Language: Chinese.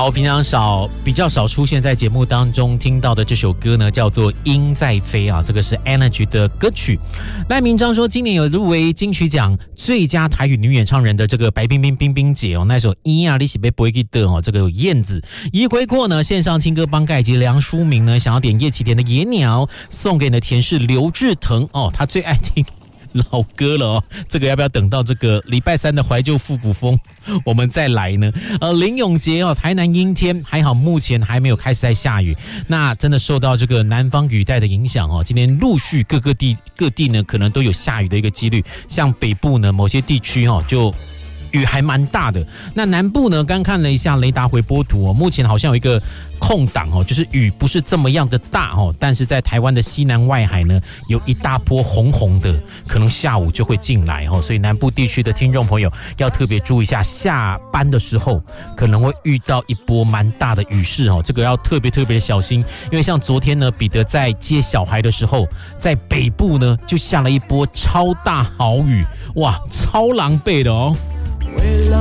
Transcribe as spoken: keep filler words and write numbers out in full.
好，平常少比较少出现在节目当中听到的这首歌呢，叫做《鹰在飞》啊，这个是 Energy 的歌曲。赖明章说，今年有入围金曲奖最佳台语女演唱人的这个白冰冰冰冰姐哦，那首《咿呀你是被不会记得》哦，这个有燕子一回过呢，线上青歌帮盖以及梁书明呢，想要点叶启田的《野鸟》，送给你的田是刘志腾哦，他最爱听老歌了哦，这个要不要等到这个礼拜三的怀旧复古风我们再来呢？呃，林永杰哦，台南阴天，还好目前还没有开始在下雨。那真的受到这个南方雨带的影响哦，今天陆续各个地各地呢可能都有下雨的一个几率，像北部呢某些地区哦就雨还蛮大的。那南部呢，刚看了一下雷达回波图哦，目前好像有一个空档哦，就是雨不是这么样的大哦，但是在台湾的西南外海呢，有一大波红红的，可能下午就会进来哦，所以南部地区的听众朋友要特别注意一下，下班的时候可能会遇到一波蛮大的雨势哦，这个要特别特别的小心，因为像昨天呢，彼得在接小孩的时候，在北部呢就下了一波超大豪雨，哇，超狼狈的哦。 为了